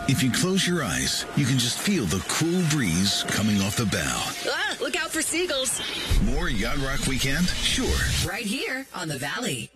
If you close your eyes, you can just feel the cool breeze coming off the bow. Ah, look out for seagulls. More Yacht Rock Weekend? Sure. Right here on the Valley.